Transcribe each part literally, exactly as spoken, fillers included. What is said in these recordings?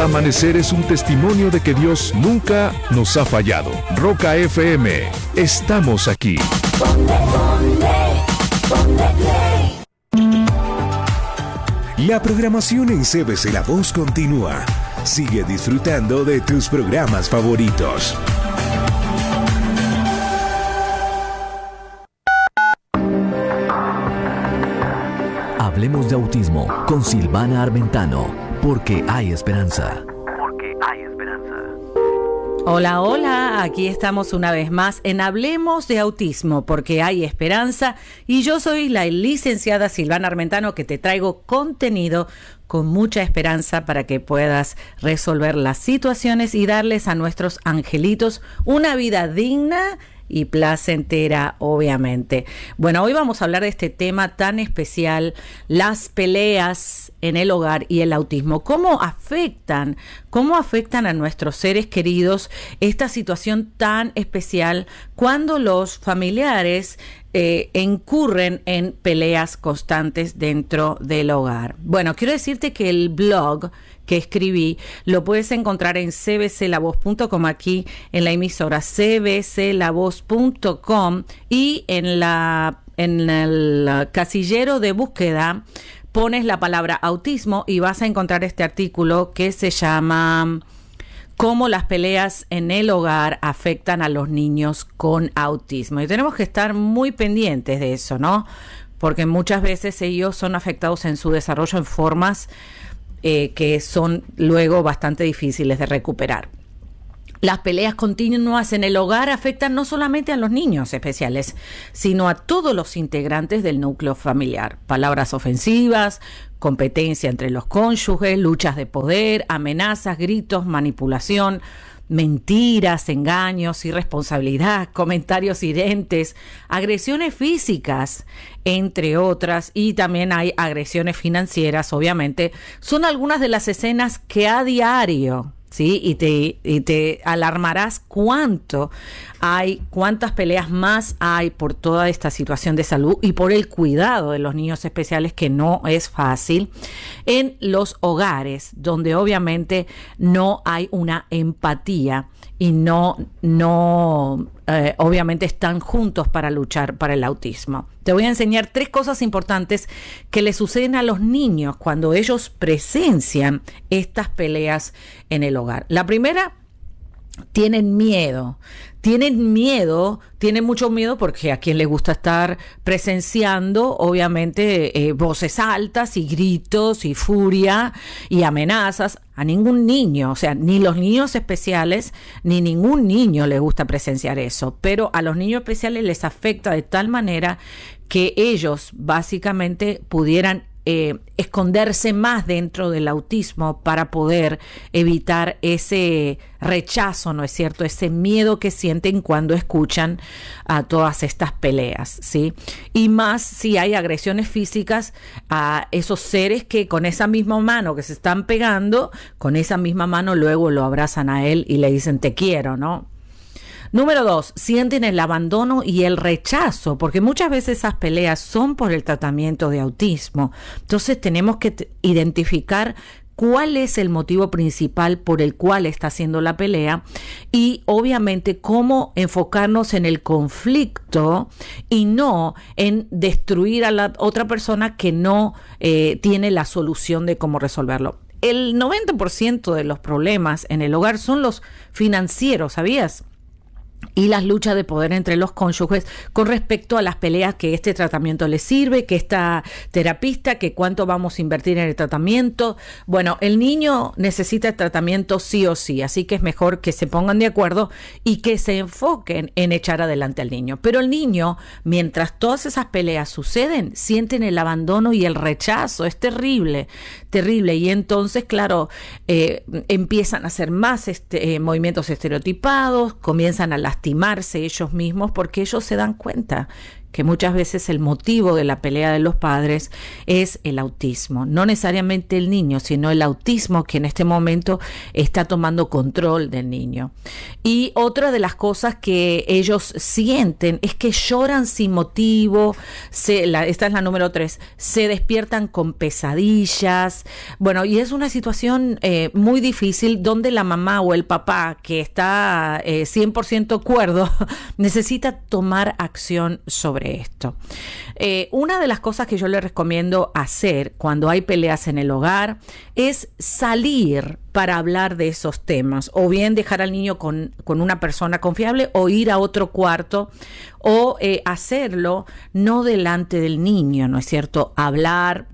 Cada amanecer es un testimonio de que Dios nunca nos ha fallado. Roca F M, estamos aquí. La programación en C B C La Voz continúa. Sigue disfrutando de tus programas favoritos. Hablemos de autismo con Silvana Armentano, porque hay esperanza. Porque hay esperanza. Hola, hola, aquí estamos una vez más en Hablemos de Autismo, porque hay esperanza, y yo soy la licenciada Silvana Armentano, que te traigo contenido con mucha esperanza para que puedas resolver las situaciones y darles a nuestros angelitos una vida digna y placentera, obviamente. Bueno, hoy vamos a hablar de este tema tan especial, las peleas en el hogar y el autismo. ¿Cómo afectan, cómo afectan a nuestros seres queridos esta situación tan especial cuando los familiares eh, incurren en peleas constantes dentro del hogar? Bueno, quiero decirte que el blog que escribí lo puedes encontrar en c b c la voz punto com, aquí en la emisora c b c la voz punto com, y en la en el casillero de búsqueda pones la palabra autismo y vas a encontrar este artículo que se llama ¿Cómo las peleas en el hogar afectan a los niños con autismo? Y tenemos que estar muy pendientes de eso, ¿no? Porque muchas veces ellos son afectados en su desarrollo en formas Eh, que son luego bastante difíciles de recuperar. Las peleas continuas en el hogar afectan no solamente a los niños especiales, sino a todos los integrantes del núcleo familiar. Palabras ofensivas, competencia entre los cónyuges, luchas de poder, amenazas, gritos, manipulación, mentiras, engaños, irresponsabilidad, comentarios hirientes, agresiones físicas, entre otras, y también hay agresiones financieras, obviamente. Son algunas de las escenas que a diario, ¿sí? Y te, y te alarmarás cuánto hay, cuántas peleas más hay por toda esta situación de salud y por el cuidado de los niños especiales, que no es fácil, en los hogares donde obviamente no hay una empatía y no, no eh, obviamente están juntos para luchar para el autismo. Te voy a enseñar tres cosas importantes que le suceden a los niños cuando ellos presencian estas peleas en el hogar. La primera, tienen miedo. Tienen miedo, tienen mucho miedo porque a quien le gusta estar presenciando, obviamente, eh, voces altas y gritos y furia y amenazas. A ningún niño, o sea, ni los niños especiales, ni ningún niño le gusta presenciar eso. Pero a los niños especiales les afecta de tal manera que ellos básicamente pudieran Eh, esconderse más dentro del autismo para poder evitar ese rechazo, ¿no es cierto? Ese miedo que sienten cuando escuchan a todas estas peleas, ¿sí? Y más si hay agresiones físicas a esos seres que con esa misma mano que se están pegando, con esa misma mano luego lo abrazan a él y le dicen te quiero, ¿no? Número dos, sienten el abandono y el rechazo, porque muchas veces esas peleas son por el tratamiento de autismo. Entonces tenemos que t- identificar cuál es el motivo principal por el cual está haciendo la pelea y obviamente cómo enfocarnos en el conflicto y no en destruir a la otra persona que no eh, tiene la solución de cómo resolverlo. El noventa por ciento de los problemas en el hogar son los financieros, ¿sabías? Y las luchas de poder entre los cónyuges con respecto a las peleas que este tratamiento les sirve, que esta terapista, que cuánto vamos a invertir en el tratamiento. Bueno, el niño necesita el tratamiento sí o sí, así que es mejor que se pongan de acuerdo y que se enfoquen en echar adelante al niño. Pero el niño, mientras todas esas peleas suceden, sienten el abandono y el rechazo. Es terrible, terrible. Y entonces, claro, eh, empiezan a hacer más este, eh, movimientos estereotipados, comienzan a lastimarse ellos mismos porque ellos se dan cuenta que muchas veces el motivo de la pelea de los padres es el autismo. No necesariamente el niño, sino el autismo que en este momento está tomando control del niño. Y otra de las cosas que ellos sienten es que lloran sin motivo, se, la, esta es la número tres, se despiertan con pesadillas. Bueno, y es una situación eh, muy difícil donde la mamá o el papá que está eh, cien por ciento cuerdo necesita tomar acción sobre esto. Eh, una de las cosas que yo le recomiendo hacer cuando hay peleas en el hogar es salir para hablar de esos temas, o bien dejar al niño con, con una persona confiable o ir a otro cuarto, o eh, hacerlo no delante del niño, ¿no es cierto? Hablar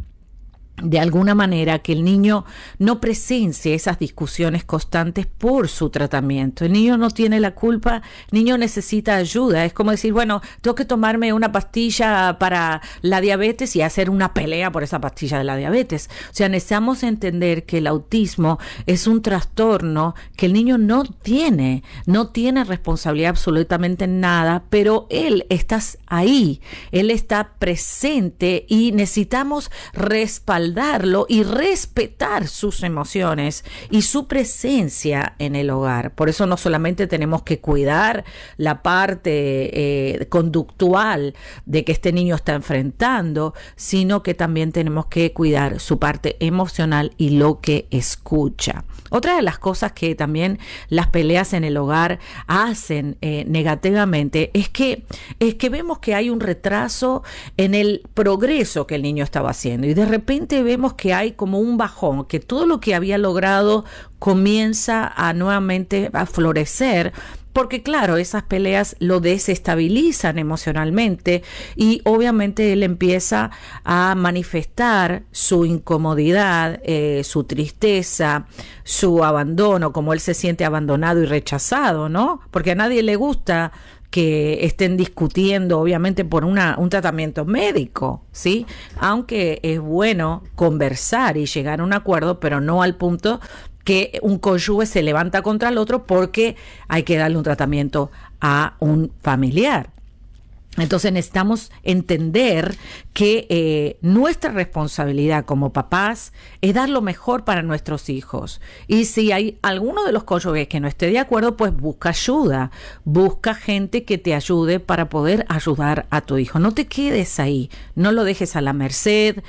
de alguna manera que el niño no presencie esas discusiones constantes por su tratamiento. El niño no tiene la culpa, el niño necesita ayuda. Es como decir, bueno, tengo que tomarme una pastilla para la diabetes y hacer una pelea por esa pastilla de la diabetes. O sea, necesitamos entender que el autismo es un trastorno que el niño no tiene, no tiene responsabilidad absolutamente en nada, pero él está ahí, él está presente y necesitamos respaldar darlo y respetar sus emociones y su presencia en el hogar. Por eso no solamente tenemos que cuidar la parte eh, conductual de que este niño está enfrentando, sino que también tenemos que cuidar su parte emocional y lo que escucha. Otra de las cosas que también las peleas en el hogar hacen eh, negativamente es que, es que vemos que hay un retraso en el progreso que el niño estaba haciendo y de repente vemos que hay como un bajón, que todo lo que había logrado comienza a nuevamente a florecer, porque claro, esas peleas lo desestabilizan emocionalmente y obviamente él empieza a manifestar su incomodidad, eh, su tristeza, su abandono, como él se siente abandonado y rechazado, ¿no? Porque a nadie le gusta que estén discutiendo, obviamente, por una, un tratamiento médico, ¿sí? Aunque es bueno conversar y llegar a un acuerdo, pero no al punto que un cónyuge se levanta contra el otro porque hay que darle un tratamiento a un familiar. Entonces necesitamos entender que eh, nuestra responsabilidad como papás es dar lo mejor para nuestros hijos. Y si hay alguno de los cónyuges que no esté de acuerdo, pues busca ayuda. Busca gente que te ayude para poder ayudar a tu hijo. No te quedes ahí. No lo dejes a la merced.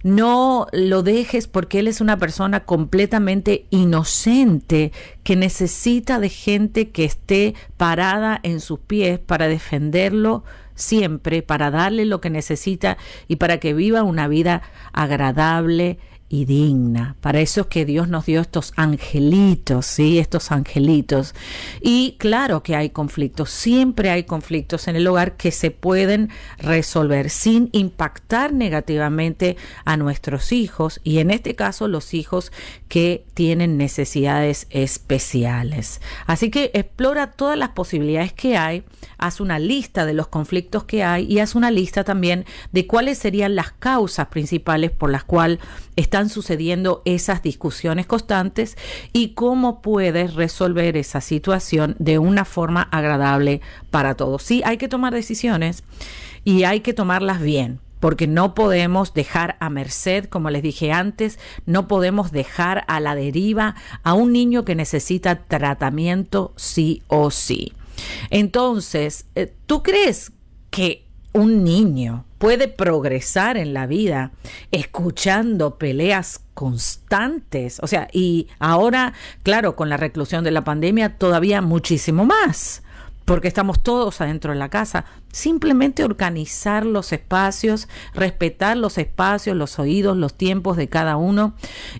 No lo dejes porque él es una persona completamente inocente que necesita de gente que esté parada en sus pies para defenderlo siempre, para darle lo que necesita y para que viva una vida agradable y digna. Para eso es que Dios nos dio estos angelitos, ¿sí? Estos angelitos. Y claro que hay conflictos, siempre hay conflictos en el hogar que se pueden resolver sin impactar negativamente a nuestros hijos y en este caso los hijos que tienen necesidades especiales. Así que explora todas las posibilidades que hay, haz una lista de los conflictos que hay y haz una lista también de cuáles serían las causas principales por las cuales están sucediendo esas discusiones constantes y cómo puedes resolver esa situación de una forma agradable para todos. Sí, hay que tomar decisiones y hay que tomarlas bien, porque no podemos dejar a merced, como les dije antes, no podemos dejar a la deriva a un niño que necesita tratamiento sí o sí. Entonces, ¿tú crees que un niño puede progresar en la vida escuchando peleas constantes? O sea, y ahora, claro, con la reclusión de la pandemia, todavía muchísimo más, porque estamos todos adentro de la casa. Simplemente organizar los espacios, respetar los espacios, los oídos, los tiempos de cada uno.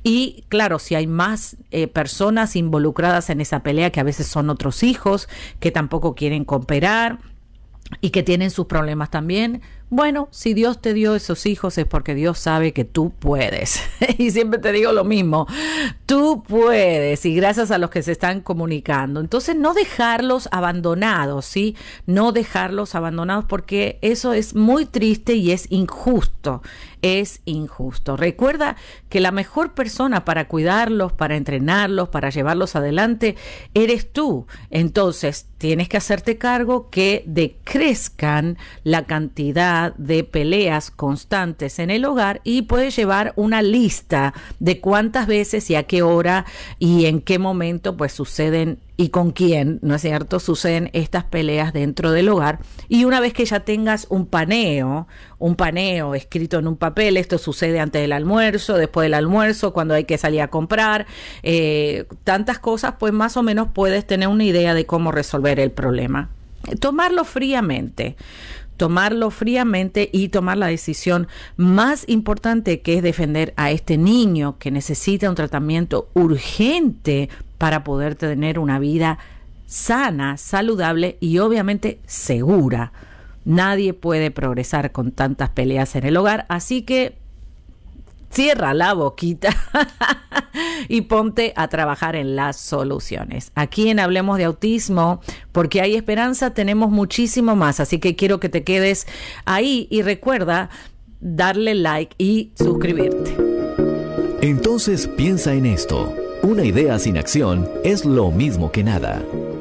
Y claro, si hay más eh, personas involucradas en esa pelea, que a veces son otros hijos, que tampoco quieren cooperar y que tienen sus problemas también, Bueno, si Dios te dio esos hijos es porque Dios sabe que tú puedes. Y siempre te digo lo mismo, tú puedes, y gracias a los que se están comunicando. Entonces, no dejarlos abandonados, ¿sí? No dejarlos abandonados, porque eso es muy triste y es injusto. Es injusto. Recuerda que la mejor persona para cuidarlos, para entrenarlos, para llevarlos adelante, eres tú. Entonces, tienes que hacerte cargo que decrezcan la cantidad de peleas constantes en el hogar, y puedes llevar una lista de cuántas veces y a qué hora y en qué momento pues suceden y con quién, ¿no es cierto?, suceden estas peleas dentro del hogar. Y una vez que ya tengas un paneo, un paneo escrito en un papel, esto sucede antes del almuerzo, después del almuerzo, cuando hay que salir a comprar, eh, tantas cosas, pues más o menos puedes tener una idea de cómo resolver el problema. Tomarlo fríamente. Tomarlo fríamente y tomar la decisión más importante, que es defender a este niño que necesita un tratamiento urgente para poder tener una vida sana, saludable y obviamente segura. Nadie puede progresar con tantas peleas en el hogar, así que cierra la boquita y ponte a trabajar en las soluciones. Aquí en Hablemos de Autismo, porque hay esperanza, tenemos muchísimo más, así que quiero que te quedes ahí y recuerda darle like y suscribirte. Entonces piensa en esto. Una idea sin acción es lo mismo que nada.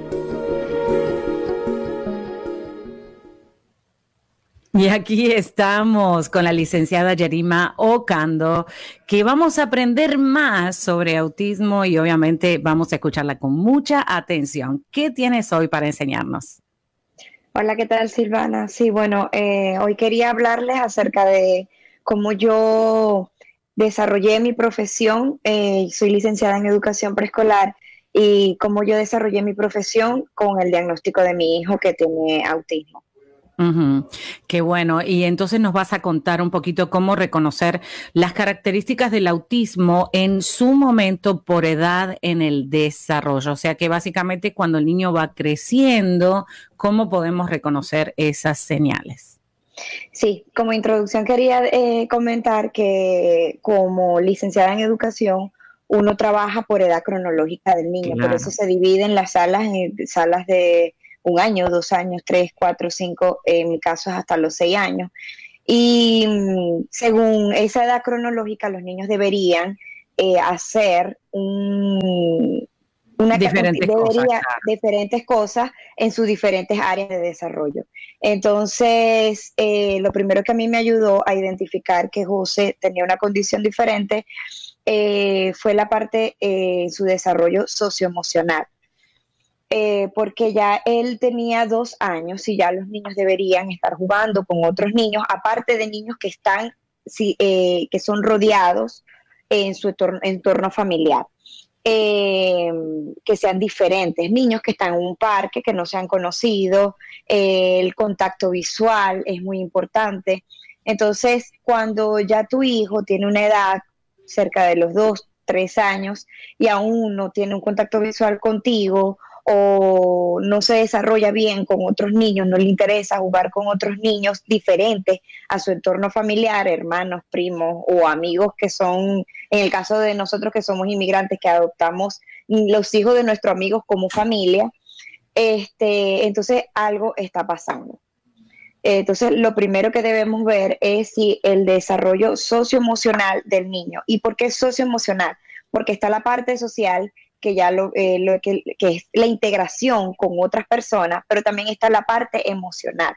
Y aquí estamos con la licenciada Yerima Ocando, que vamos a aprender más sobre autismo y obviamente vamos a escucharla con mucha atención. ¿Qué tienes hoy para enseñarnos? Hola, ¿qué tal, Silvana? Sí, bueno, eh, hoy quería hablarles acerca de cómo yo desarrollé mi profesión. Eh, soy licenciada en educación preescolar, y cómo yo desarrollé mi profesión con el diagnóstico de mi hijo que tiene autismo. Uh-huh. Qué bueno. Y entonces nos vas a contar un poquito cómo reconocer las características del autismo en su momento por edad en el desarrollo. O sea que básicamente cuando el niño va creciendo, ¿cómo podemos reconocer esas señales? Sí, como introducción quería eh, comentar que como licenciada en educación, uno trabaja por edad cronológica del niño. Claro. Por eso se dividen las salas en salas de un año, dos años, tres, cuatro, cinco, en mi caso es hasta los seis años. Y mm, según esa edad cronológica, los niños deberían eh, hacer un, una diferentes, debería, cosas, claro. diferentes cosas en sus diferentes áreas de desarrollo. Entonces, eh, lo primero que a mí me ayudó a identificar que José tenía una condición diferente eh, fue la parte en eh, su desarrollo socioemocional. Eh, porque ya él tenía dos años y ya los niños deberían estar jugando con otros niños, aparte de niños que están, sí, eh, que son rodeados en su entorno, entorno familiar, eh, que sean diferentes, niños que están en un parque, que no se han conocido, eh, el contacto visual es muy importante. Entonces, cuando ya tu hijo tiene una edad cerca de los dos, tres años y aún no tiene un contacto visual contigo, o no se desarrolla bien con otros niños, no le interesa jugar con otros niños diferentes a su entorno familiar, hermanos, primos o amigos que son, en el caso de nosotros que somos inmigrantes, que adoptamos los hijos de nuestros amigos como familia, este, entonces algo está pasando. Entonces, lo primero que debemos ver es si el desarrollo socioemocional del niño. ¿Y por qué socioemocional? Porque está la parte social, que ya lo, eh, lo que, que es la integración con otras personas, pero también está la parte emocional,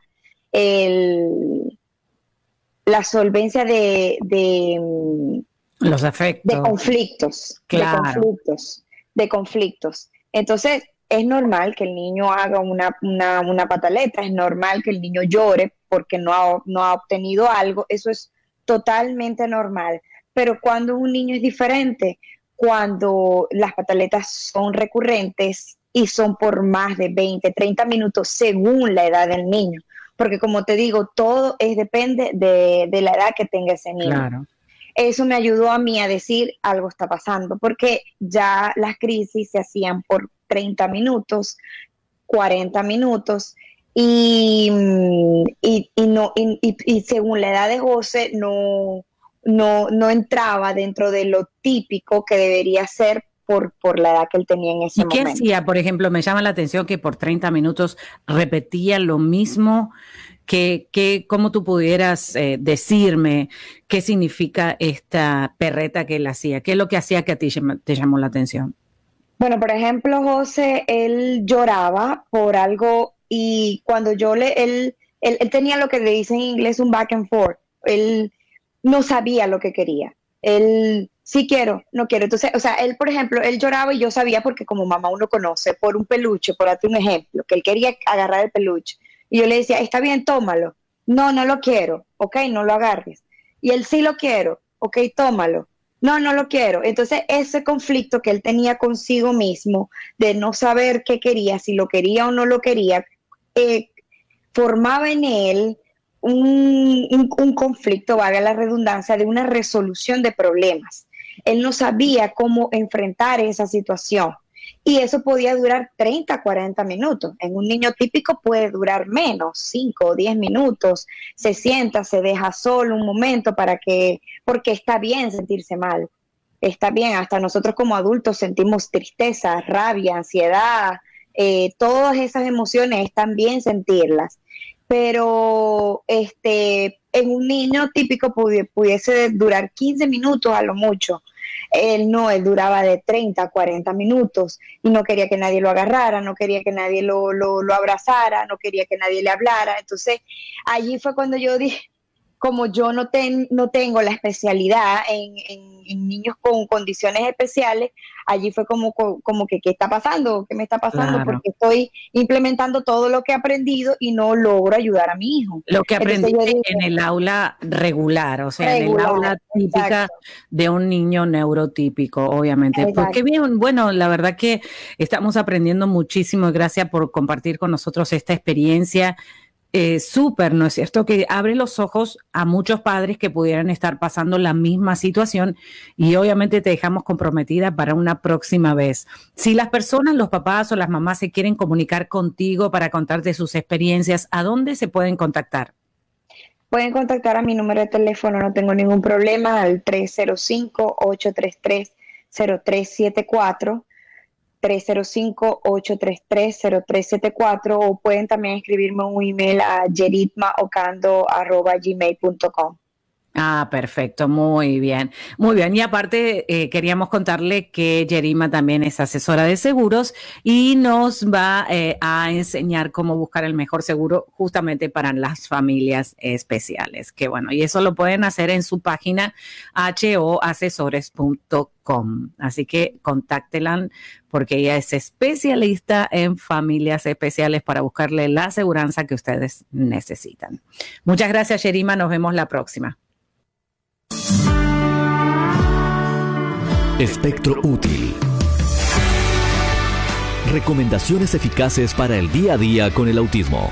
el, la solvencia de, de los afectos, de conflictos, claro. de conflictos, de conflictos. Entonces, es normal que el niño haga una, una, una pataleta, es normal que el niño llore porque no ha, no ha obtenido algo, eso es totalmente normal. Pero cuando un niño es diferente, cuando las pataletas son recurrentes y son por más de veinte, treinta minutos según la edad del niño, porque como te digo, todo es depende de, de la edad que tenga ese niño. Claro. Eso me ayudó a mí a decir algo está pasando, porque ya las crisis se hacían por treinta minutos, cuarenta minutos, y, y, y no, y, y, y según la edad de José, no, no, no entraba dentro de lo típico que debería ser por, por la edad que él tenía en ese ¿Y qué momento. hacía? Por ejemplo, me llama la atención que por treinta minutos repetía lo mismo. Que, que, ¿Cómo tú pudieras eh, decirme qué significa esta perreta que él hacía? ¿Qué es lo que hacía que a ti te llamó la atención? Bueno, por ejemplo, José, él lloraba por algo y cuando yo le, él, él, él tenía lo que le dicen en inglés un back and forth. Él no sabía lo que quería. Él, sí quiero, no quiero. Entonces, o sea, él, por ejemplo, él lloraba y yo sabía porque como mamá uno conoce, por un peluche, por darte un ejemplo, que él quería agarrar el peluche. Y yo le decía, está bien, tómalo. No, no lo quiero. Ok, no lo agarres. Y él sí lo quiero. Ok, tómalo. No, no lo quiero. Entonces, ese conflicto que él tenía consigo mismo de no saber qué quería, si lo quería o no lo quería, eh, formaba en él un, un, un conflicto, valga la redundancia, de una resolución de problemas. Él no sabía cómo enfrentar esa situación. Y eso podía durar treinta, cuarenta minutos. En un niño típico puede durar menos, cinco o diez minutos. Se sienta, se deja solo un momento para que, porque está bien sentirse mal. Está bien, hasta nosotros como adultos sentimos tristeza, rabia, ansiedad, eh, todas esas emociones están bien sentirlas. Pero este, en un niño típico pudiese durar quince minutos a lo mucho. Él no, él duraba de treinta, cuarenta minutos y no quería que nadie lo agarrara, no quería que nadie lo, lo, lo abrazara, no quería que nadie le hablara. Entonces, allí fue cuando yo dije, como yo no, ten, no tengo la especialidad en, en, en niños con condiciones especiales, allí fue como, como que, ¿qué está pasando? ¿Qué me está pasando? Claro. Porque estoy implementando todo lo que he aprendido y no logro ayudar a mi hijo. Lo que aprendiste dije, en el aula regular, o sea, regular, en el aula típica exacto. de un niño neurotípico, obviamente. Exacto. Pues qué bien, bueno, la verdad que estamos aprendiendo muchísimo y gracias por compartir con nosotros esta experiencia. Eh, súper, ¿no es cierto? Que abre los ojos a muchos padres que pudieran estar pasando la misma situación y obviamente te dejamos comprometida para una próxima vez. Si las personas, los papás o las mamás se quieren comunicar contigo para contarte sus experiencias, ¿a dónde se pueden contactar? Pueden contactar a mi número de teléfono, no tengo ningún problema, al tres cero cinco, ocho tres tres, cero tres siete cuatro. tres cero cinco, ocho tres tres, cero tres siete cuatro o pueden también escribirme un email a yeritmaocando arroba gmail punto com. Ah, perfecto, muy bien, muy bien. Y aparte eh, queríamos contarle que Yerima también es asesora de seguros y nos va eh, a enseñar cómo buscar el mejor seguro justamente para las familias especiales. Que bueno, y eso lo pueden hacer en su página h o asesores punto com. Así que contáctela porque ella es especialista en familias especiales para buscarle la aseguranza que ustedes necesitan. Muchas gracias, Yerima. Nos vemos la próxima. Espectro útil. Recomendaciones eficaces para el día a día con el autismo.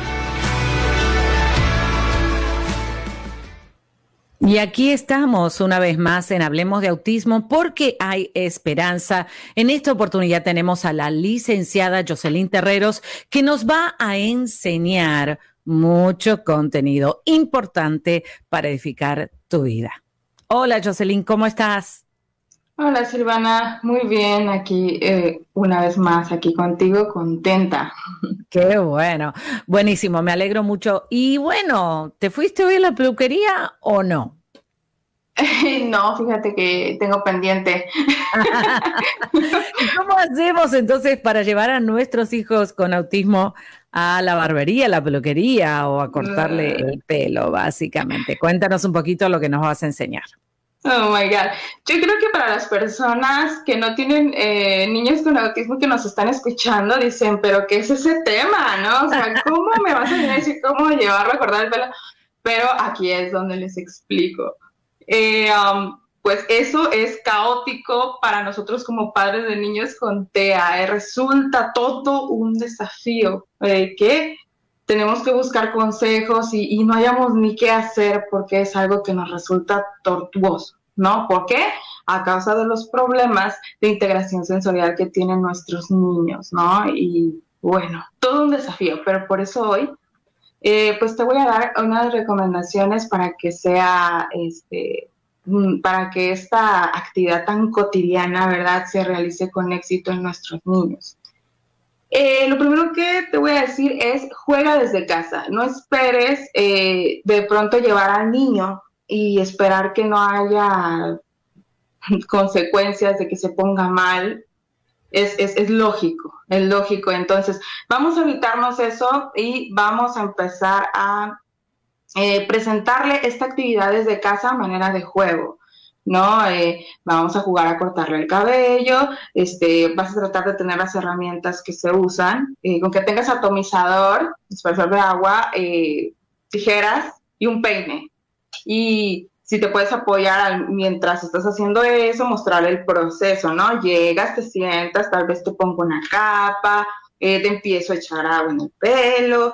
Y aquí estamos una vez más en Hablemos de Autismo porque hay esperanza. En esta oportunidad tenemos a la licenciada Jocelyn Terreros que nos va a enseñar mucho contenido importante para edificar tu vida. Hola Jocelyn, ¿cómo estás? Hola Silvana, muy bien, aquí eh, una vez más, aquí contigo, contenta. Qué bueno, buenísimo, me alegro mucho. Y bueno, ¿te fuiste hoy a la peluquería o no? No, fíjate que tengo pendiente. ¿Y cómo hacemos entonces para llevar a nuestros hijos con autismo a la barbería, a la peluquería o a cortarle el pelo, básicamente? Cuéntanos un poquito lo que nos vas a enseñar. Oh my God. Yo creo que para las personas que no tienen eh, niños con autismo que nos están escuchando, dicen, pero ¿qué es ese tema? ¿No? O sea, ¿cómo me vas a decir cómo llevarlo a cortar el pelo? Pero aquí es donde les explico. Eh, um, pues eso es caótico para nosotros como padres de niños con T E A. Eh, resulta todo un desafío eh, que tenemos que buscar consejos y, y no hayamos ni qué hacer porque es algo que nos resulta tortuoso, ¿no? ¿Por qué? A causa de los problemas de integración sensorial que tienen nuestros niños, ¿no? Y bueno, todo un desafío, pero por eso hoy, eh, pues te voy a dar unas recomendaciones para que sea, este, para que esta actividad tan cotidiana, ¿verdad?, se realice con éxito en nuestros niños. Eh, lo primero que te voy a decir es juega desde casa. No esperes eh, de pronto llevar al niño y esperar que no haya consecuencias de que se ponga mal. Es, es, es lógico, es lógico. Entonces, vamos a evitarnos eso y vamos a empezar a eh, presentarle esta actividad desde casa a manera de juego, ¿no? Eh, vamos a jugar a cortarle el cabello, este, vas a tratar de tener las herramientas que se usan, eh, con que tengas atomizador, dispersor de agua, eh, tijeras y un peine. Y si te puedes apoyar mientras estás haciendo eso, mostrar el proceso, ¿no? Llegas, te sientas, tal vez te pongo una capa, eh, te empiezo a echar agua en el pelo,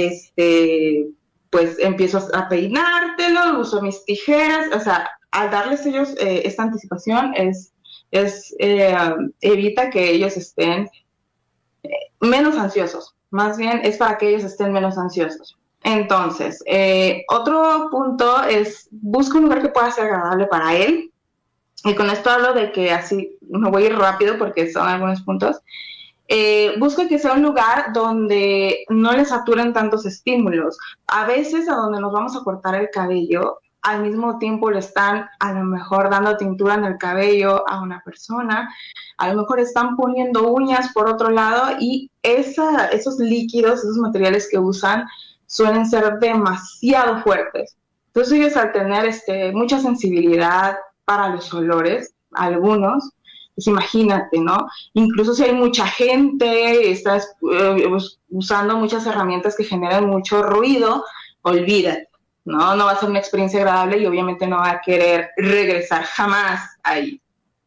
este, pues empiezo a peinártelo, uso mis tijeras, o sea, al darles ellos eh, esta anticipación es, es eh, evita que ellos estén eh, menos ansiosos, más bien es para que ellos estén menos ansiosos. Entonces, eh, otro punto es, busca un lugar que pueda ser agradable para él. Y con esto hablo de que así, me voy a ir rápido porque son algunos puntos. Eh, busca que sea un lugar donde no le saturen tantos estímulos. A veces a donde nos vamos a cortar el cabello, al mismo tiempo le están a lo mejor dando tintura en el cabello a una persona, a lo mejor están poniendo uñas por otro lado y esa, esos líquidos, esos materiales que usan, suelen ser demasiado fuertes. Entonces ellos al tener este, mucha sensibilidad para los olores, algunos, pues imagínate, ¿no? Incluso si hay mucha gente, estás eh, usando muchas herramientas que generan mucho ruido, olvídate, ¿no? No va a ser una experiencia agradable y obviamente no va a querer regresar jamás ahí.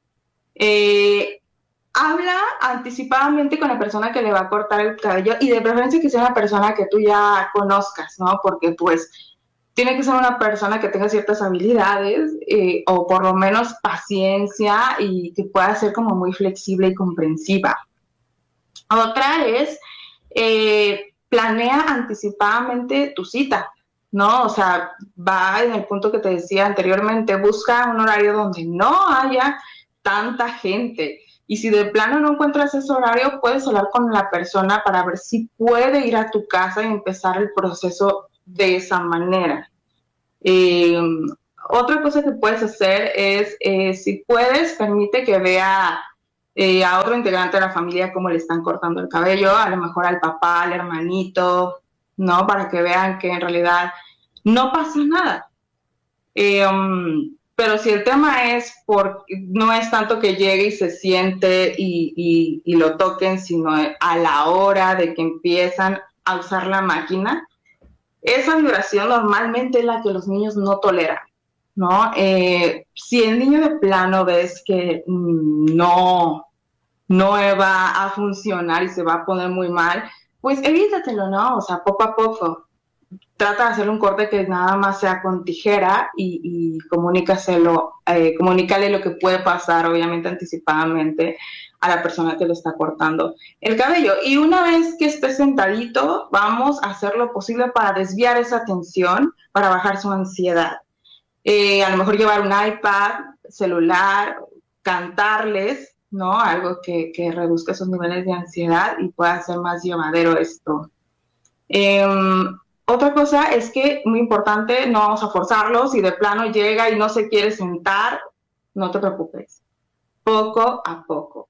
Eh, Habla anticipadamente con la persona que le va a cortar el cabello y de preferencia que sea una persona que tú ya conozcas, ¿no? Porque pues tiene que ser una persona que tenga ciertas habilidades eh, o por lo menos paciencia y que pueda ser como muy flexible y comprensiva. Otra es, eh, planea anticipadamente tu cita, ¿no? O sea, va en el punto que te decía anteriormente, busca un horario donde no haya tanta gente. Y si de plano no encuentras ese horario, puedes hablar con la persona para ver si puede ir a tu casa y empezar el proceso de esa manera. Eh, otra cosa que puedes hacer es, eh, si puedes, permite que vea eh, a otro integrante de la familia cómo le están cortando el cabello, a lo mejor al papá, al hermanito, ¿no? Para que vean que en realidad no pasa nada. Eh, um, Pero si el tema es, por, no es tanto que llegue y se siente y, y, y lo toquen, sino a la hora de que empiezan a usar la máquina, esa vibración normalmente es la que los niños no toleran, ¿no? Eh, si el niño de plano ves que mmm, no, no va a funcionar y se va a poner muy mal, pues evítatelo, ¿no? O sea, poco a poco. Trata de hacer un corte que nada más sea con tijera y, y comunícaselo, eh, comunícale lo que puede pasar, obviamente anticipadamente, a la persona que le está cortando el cabello. Y una vez que esté sentadito, vamos a hacer lo posible para desviar esa tensión, para bajar su ansiedad. Eh, a lo mejor llevar un iPad, celular, cantarles, ¿no? Algo que, que reduzca esos niveles de ansiedad y pueda ser más llevadero esto. Eh, Otra cosa es que, muy importante, no vamos a forzarlo. Si de plano llega y no se quiere sentar, no te preocupes. Poco a poco.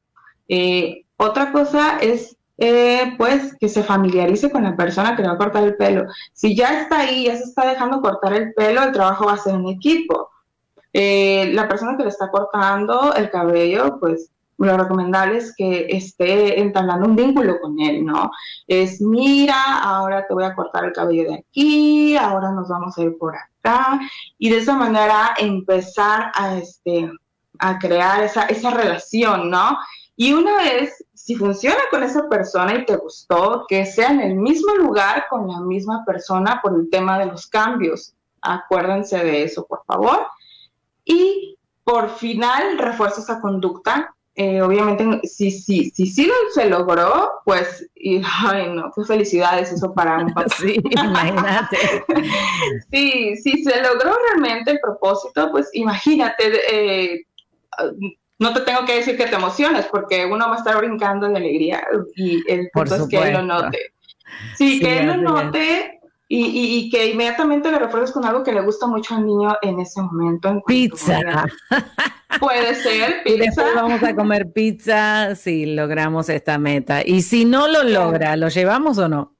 Eh, otra cosa es, eh, pues, que se familiarice con la persona que le va a cortar el pelo. Si ya está ahí, ya se está dejando cortar el pelo, el trabajo va a ser en equipo. Eh, la persona que le está cortando el cabello, pues, lo recomendable es que esté entablando un vínculo con él, ¿no? Es, mira, ahora te voy a cortar el cabello de aquí, ahora nos vamos a ir por acá, y de esa manera empezar a, este, a crear esa, esa relación, ¿no? Y una vez, si funciona con esa persona y te gustó, que sea en el mismo lugar con la misma persona por el tema de los cambios. Acuérdense de eso, por favor. Y por final, refuerza esa conducta Eh, obviamente, si sí si, si, si se logró, pues, y, ay, no, qué felicidades eso para un papá. Sí, imagínate. Sí, si se logró realmente el propósito, pues imagínate, eh, no te tengo que decir que te emociones, porque uno va a estar brincando de alegría y el punto es que él lo note. Sí, sí, que él lo note y, y, y que inmediatamente le refuerces con algo que le gusta mucho al niño en ese momento. En pizza. Puede ser pizza. Y después vamos a comer pizza si logramos esta meta. Y si no lo logra, ¿lo llevamos o no?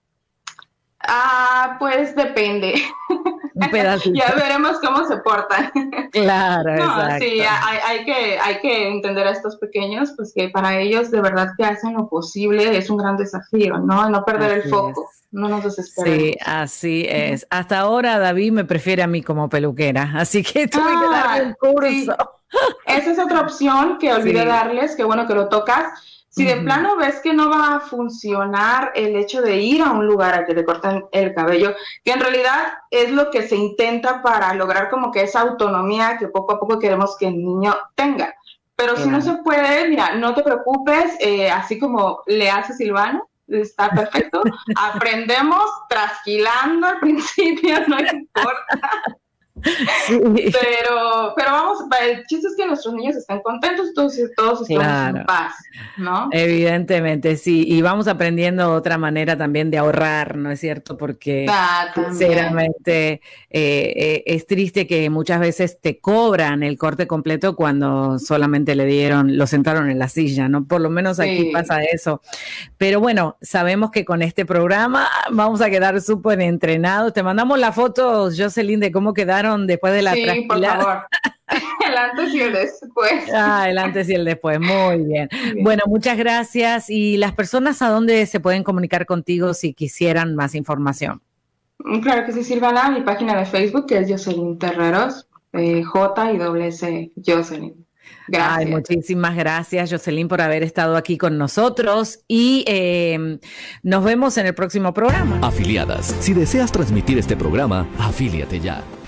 Ah, pues depende. Un pedacito. Ya veremos cómo se portan. Claro, no, exacto. Sí, hay, hay, que, hay que entender a estos pequeños, pues que para ellos de verdad que hacen lo posible, es un gran desafío, ¿no? No perder así el foco, es. No nos desesperemos. Sí, así es. Hasta ahora David me prefiere a mí como peluquera, así que tuve ah, que darle un curso. Sí. Esa es otra opción que olvidé sí. darles, que bueno que lo tocas. Si de plano ves que no va a funcionar el hecho de ir a un lugar a que te corten el cabello, que en realidad es lo que se intenta para lograr como que esa autonomía que poco a poco queremos que el niño tenga. Pero si no se puede, mira, no te preocupes, eh, así como le hace Silvano, está perfecto. Aprendemos trasquilando al principio, no importa. Sí. Pero, pero vamos, el chiste es que nuestros niños estén contentos, todos, todos estamos claro. en paz, ¿no? Evidentemente, sí, y vamos aprendiendo otra manera también de ahorrar, ¿no es cierto? Porque ah, sinceramente eh, eh, es triste que muchas veces te cobran el corte completo cuando solamente le dieron, lo sentaron en la silla, ¿no? Por lo menos aquí sí. pasa eso. Pero bueno, sabemos que con este programa vamos a quedar súper entrenados. Te mandamos la foto, Jocelyn, de cómo quedaron después de la sí, trasquilada. Por favor. El antes y el después. Ah, el antes y el después, muy bien. bien. Bueno, muchas gracias. ¿Y las personas a dónde se pueden comunicar contigo si quisieran más información? Claro que sí, Silvana, mi página de Facebook que es Jocelyn Terreros, eh, J y doble S, Jocelyn. Gracias. Ay, muchísimas gracias, Jocelyn, por haber estado aquí con nosotros y eh, nos vemos en el próximo programa. Afiliadas, si deseas transmitir este programa, afíliate ya.